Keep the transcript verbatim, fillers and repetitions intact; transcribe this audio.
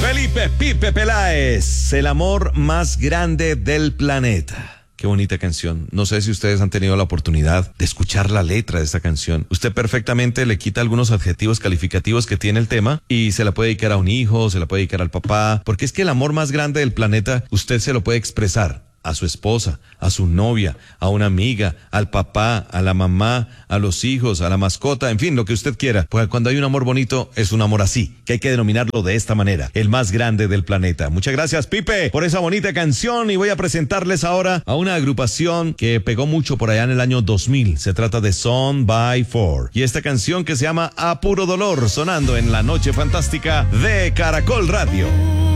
Felipe Pipe Peláez, el amor más grande del planeta. Qué bonita canción. No sé si ustedes han tenido la oportunidad de escuchar la letra de esta canción. Usted perfectamente le quita algunos adjetivos calificativos que tiene el tema y se la puede dedicar a un hijo, se la puede dedicar al papá, porque es que el amor más grande del planeta usted se lo puede expresar a su esposa, a su novia, a una amiga, al papá, a la mamá, a los hijos, a la mascota, en fin, lo que usted quiera. Pues cuando hay un amor bonito, es un amor así, que hay que denominarlo de esta manera, el más grande del planeta. Muchas gracias, Pipe, por esa bonita canción, y voy a presentarles ahora a una agrupación que pegó mucho por allá en el año dos mil. Se trata de Son by Four. Y esta canción que se llama A Puro Dolor, sonando en la noche fantástica de Caracol Radio.